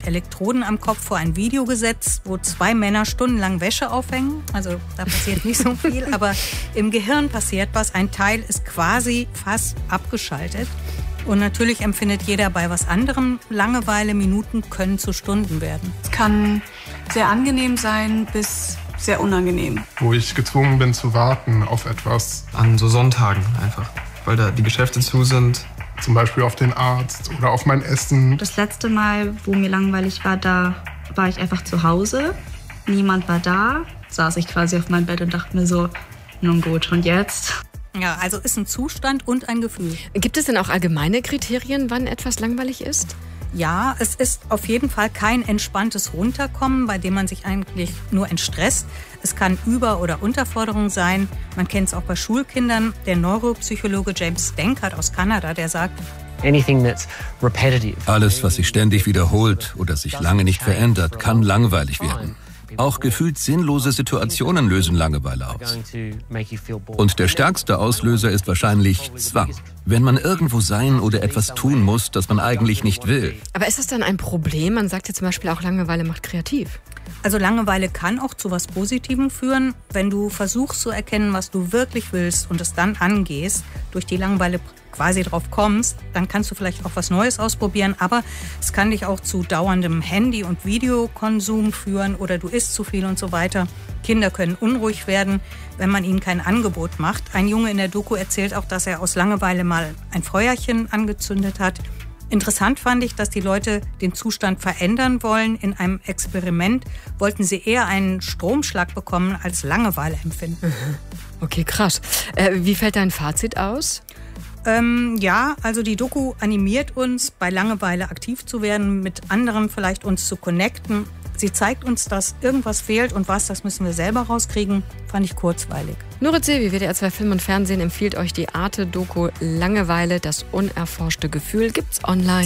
Elektroden am Kopf vor ein Video gesetzt, wo 2 Männer stundenlang Wäsche aufhängen. Also da passiert nicht so viel, aber im Gehirn passiert was. Ein Teil ist quasi fast abgeschaltet. Und natürlich empfindet jeder bei was anderem Langeweile. Minuten können zu Stunden werden. Es kann sehr angenehm sein bis sehr unangenehm. Wo ich gezwungen bin zu warten auf etwas. An so Sonntagen einfach, weil da die Geschäfte zu sind. Zum Beispiel auf den Arzt oder auf mein Essen. Das letzte Mal, wo mir langweilig war, da war ich einfach zu Hause. Niemand war da. Saß ich quasi auf meinem Bett und dachte mir so, nun gut, und jetzt? Ja, also ist ein Zustand und ein Gefühl. Gibt es denn auch allgemeine Kriterien, wann etwas langweilig ist? Ja, es ist auf jeden Fall kein entspanntes Runterkommen, bei dem man sich eigentlich nur entstresst. Es kann Über- oder Unterforderung sein. Man kennt es auch bei Schulkindern. Der Neuropsychologe James Denkert aus Kanada, der sagt, alles, was sich ständig wiederholt oder sich lange nicht verändert, kann langweilig werden. Auch gefühlt sinnlose Situationen lösen Langeweile aus. Und der stärkste Auslöser ist wahrscheinlich Zwang. Wenn man irgendwo sein oder etwas tun muss, das man eigentlich nicht will. Aber ist das dann ein Problem? Man sagt ja zum Beispiel auch, Langeweile macht kreativ. Also Langeweile kann auch zu was Positivem führen, wenn du versuchst zu erkennen, was du wirklich willst und es dann angehst, durch die Langeweile quasi drauf kommst, dann kannst du vielleicht auch was Neues ausprobieren, aber es kann dich auch zu dauerndem Handy- und Videokonsum führen oder du isst zu viel und so weiter. Kinder können unruhig werden, wenn man ihnen kein Angebot macht. Ein Junge in der Doku erzählt auch, dass er aus Langeweile mal ein Feuerchen angezündet hat. Interessant fand ich, dass die Leute den Zustand verändern wollen. In einem Experiment wollten sie eher einen Stromschlag bekommen als Langeweile empfinden. Okay, krass. Wie fällt dein Fazit aus? Ja, also die Doku animiert uns, bei Langeweile aktiv zu werden, mit anderen vielleicht uns zu connecten. Sie zeigt uns, dass irgendwas fehlt und was, das müssen wir selber rauskriegen. Fand ich kurzweilig. Nurit Sevi, WDR 2 Film und Fernsehen, empfiehlt euch die Arte-Doku Langeweile, das unerforschte Gefühl, gibt's online.